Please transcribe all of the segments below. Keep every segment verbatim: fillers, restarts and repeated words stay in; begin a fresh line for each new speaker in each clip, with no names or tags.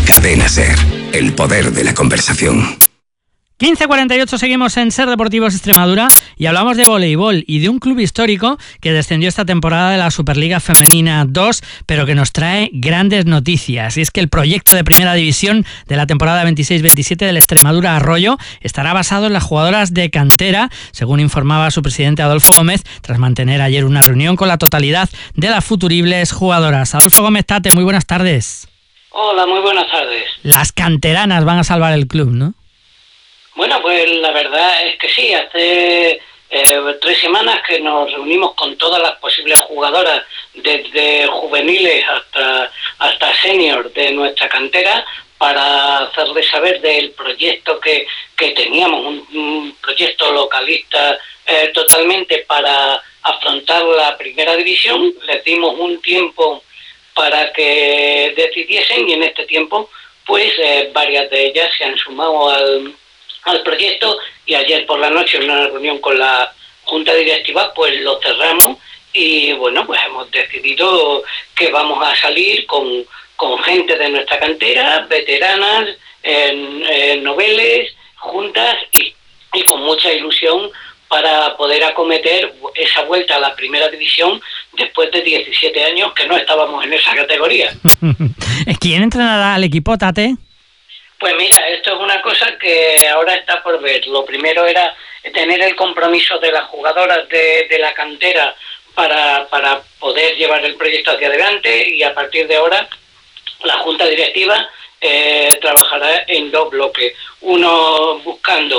Cadena SER, el poder de la conversación.
quince cuarenta y ocho, seguimos en SER Deportivos Extremadura y hablamos de voleibol y de un club histórico que descendió esta temporada de la Superliga Femenina dos, pero que nos trae grandes noticias. Y es que el proyecto de primera división de la temporada veintiséis veintisiete del Extremadura Arroyo estará basado en las jugadoras de cantera, según informaba su presidente Adolfo Gómez, tras mantener ayer una reunión con la totalidad de las futuribles jugadoras. Adolfo Gómez, Tate, muy buenas tardes.
Hola, muy buenas tardes.
Las canteranas van a salvar el club, ¿no?
Bueno, pues la verdad es que sí, hace eh, tres semanas que nos reunimos con todas las posibles jugadoras, desde juveniles hasta, hasta senior de nuestra cantera, para hacerles saber del proyecto que, que teníamos, un, un proyecto localista eh, totalmente para afrontar la primera división. Les dimos un tiempo para que decidiesen y en este tiempo pues eh, varias de ellas se han sumado al al proyecto y ayer por la noche en una reunión con la Junta Directiva pues lo cerramos y bueno, pues hemos decidido que vamos a salir con, con gente de nuestra cantera, veteranas, en, en noveles, juntas y, y con mucha ilusión para poder acometer esa vuelta a la primera división después de diecisiete años que no estábamos en esa categoría.
¿Quién entrenará al equipo, Tate?
Pues mira, esto es una cosa que ahora está por ver. Lo primero era tener el compromiso de las jugadoras de, de la cantera para, para poder llevar el proyecto hacia adelante y a partir de ahora la Junta Directiva eh, trabajará en dos bloques. Uno buscando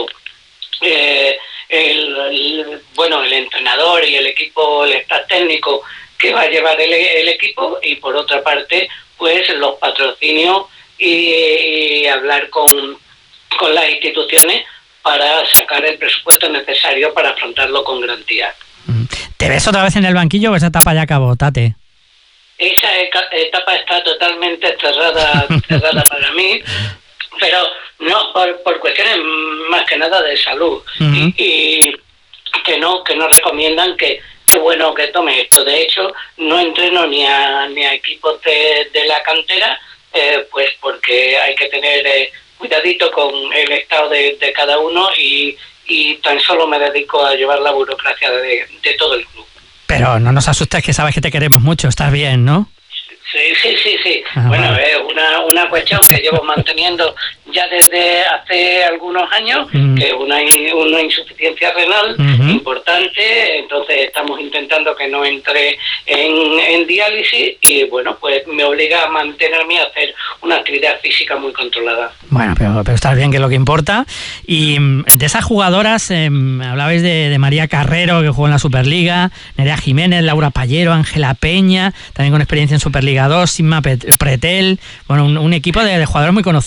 eh, el, el, bueno, el entrenador y el equipo, el staff técnico que va a llevar el, el equipo y por otra parte pues los patrocinios y, y hablar con, con las instituciones para sacar el presupuesto necesario para afrontarlo con garantía.
¿Te ves otra vez en el banquillo o esa etapa ya acabó, Tate?
Esa etapa está totalmente cerrada, cerrada para mí, pero no por, por cuestiones más que nada de salud. Uh-huh. y, y que no que no recomiendan que qué bueno que tome esto. De hecho, no entreno ni a, ni a equipos de, de la cantera, Eh, pues porque hay que tener eh, cuidadito con el estado de, de cada uno y, y tan solo me dedico a llevar la burocracia de, de todo el club.
Pero no nos asustes, que sabes que te queremos mucho, estás bien, ¿no?
Sí, sí, sí, sí.
Ah,
bueno,
vale.
es eh, una, una cuestión que llevo manteniendo ya desde hace algunos años, uh-huh. que es una, una insuficiencia renal uh-huh. importante, entonces estamos intentando que no entre en, en diálisis y bueno, pues me obliga a mantenerme a hacer una actividad física muy controlada.
Bueno, pero, pero estás bien, que es lo que importa. Y de esas jugadoras, eh, hablabais de, de María Carrero, que jugó en la Superliga, Nerea Jiménez, Laura Pallero, Ángela Peña, también con experiencia en Superliga dos, Inma Pretel, bueno, un, un equipo de, de jugadores muy conocidos.